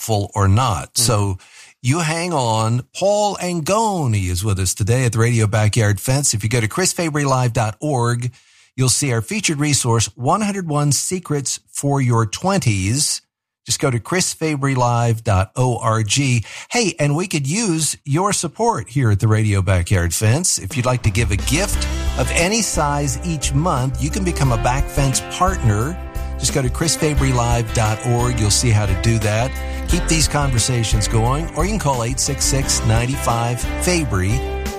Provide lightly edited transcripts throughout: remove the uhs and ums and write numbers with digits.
helpful or not. So you hang on. Paul Angoni is with us today at the Radio Backyard Fence. If you go to chrisfabrylive.org, you'll see our featured resource, 101 Secrets for Your 20s. Just go to chrisfabrylive.org. Hey, and we could use your support here at the Radio Backyard Fence. If you'd like to give a gift of any size each month, you can become a Back Fence partner. Just go to chrisfabrylive.org. You'll see how to do that. Keep these conversations going, or you can call 866-95-FABRY,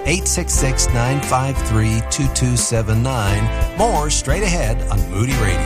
866-953-2279. More straight ahead on Moody Radio.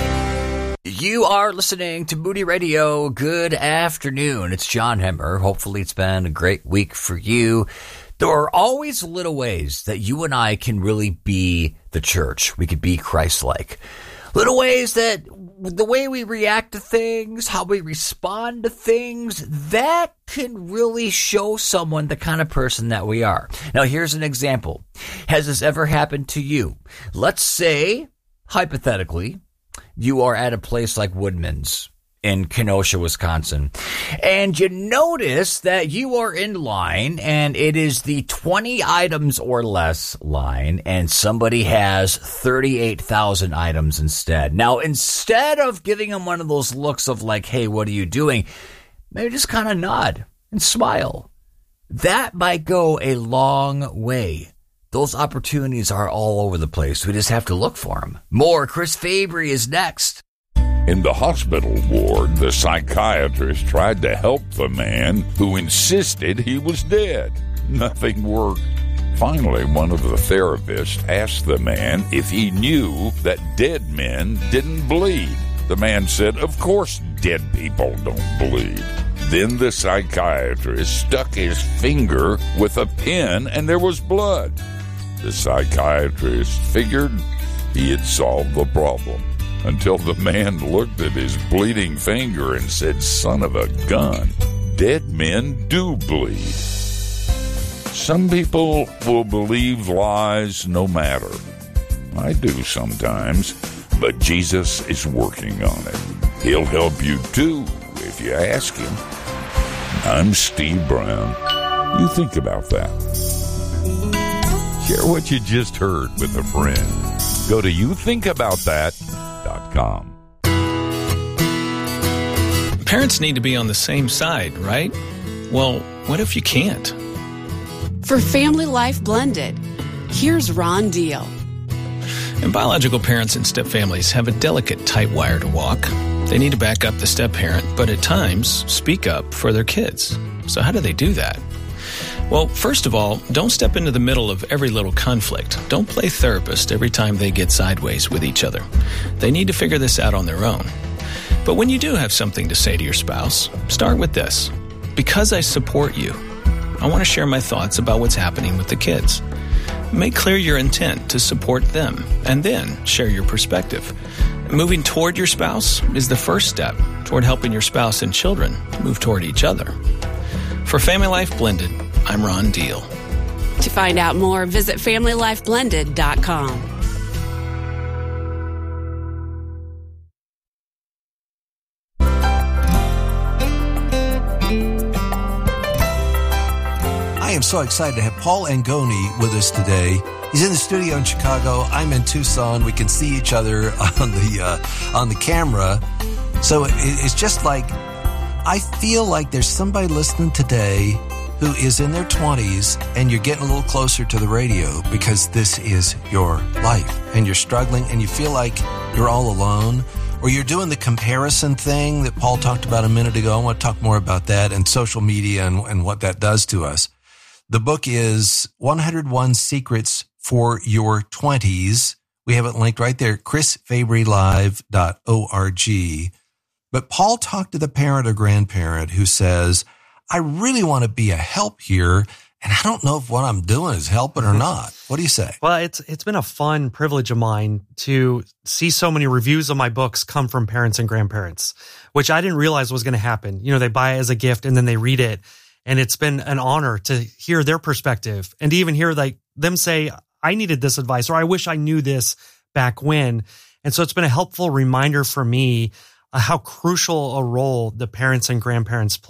You are listening to Moody Radio. Good afternoon. It's John Hemmer. Hopefully it's been a great week for you. There are always little ways that you and I can really be the church. We could be Christ-like. Little ways that the way we react to things, how we respond to things, that can really show someone the kind of person that we are. Now, here's an example. Has this ever happened to you? Let's say, hypothetically, you are at a place like Woodman's in Kenosha, Wisconsin, and you notice that you are in line and it is the 20 items or less line, and somebody has 38,000 items instead. Now, instead of giving them one of those looks of like, hey, what are you doing? Maybe just kind of nod and smile. That might go a long way. Those opportunities are all over the place. We just have to look for them. More Chris Fabry is next. In the hospital ward, the psychiatrist tried to help the man who insisted he was dead. Nothing worked. Finally, one of the therapists asked the man if he knew that dead men didn't bleed. The man said, "Of course dead people don't bleed." Then the psychiatrist stuck his finger with a pin and there was blood. The psychiatrist figured he had solved the problem, until the man looked at his bleeding finger and said, "Son of a gun, dead men do bleed." Some people will believe lies no matter. I do sometimes, but Jesus is working on it. He'll help you too if you ask him. I'm Steve Brown. You think about that. Share what you just heard with a friend. Go to youthinkaboutthat.com. Parents need to be on the same side, right? Well, what if you can't? For Family Life Blended, here's Ron Deal. And biological parents and step-families have a delicate, tight wire to walk. They need to back up the step-parent, but at times speak up for their kids. So how do they do that? Well, first of all, don't step into the middle of every little conflict. Don't play therapist every time they get sideways with each other. They need to figure this out on their own. But when you do have something to say to your spouse, start with this. Because I support you, I want to share my thoughts about what's happening with the kids. Make clear your intent to support them, and then share your perspective. Moving toward your spouse is the first step toward helping your spouse and children move toward each other. For Family Life Blended, I'm Ron Deal. To find out more, visit FamilyLifeBlended.com. I am so excited to have Paul Angoni with us today. He's in the studio in Chicago. I'm in Tucson. We can see each other on the camera. So it's just like, I feel like there's somebody listening today who is in their 20s, and you're getting a little closer to the radio because this is your life, and you're struggling, and you feel like you're all alone, or you're doing the comparison thing that Paul talked about a minute ago. I want to talk more about that and social media and what that does to us. The book is 101 Secrets for Your 20s. We have it linked right there, chrisfabrylive.org. But Paul talked to the parent or grandparent who says, I really want to be a help here, and I don't know if what I'm doing is helping or not. What do you say? Well, it's been a fun privilege of mine to see so many reviews of my books come from parents and grandparents, which I didn't realize was going to happen. You know, they buy it as a gift and then they read it. And it's been an honor to hear their perspective and to even hear like them say, I needed this advice, or I wish I knew this back when. And so it's been a helpful reminder for me how crucial a role the parents and grandparents play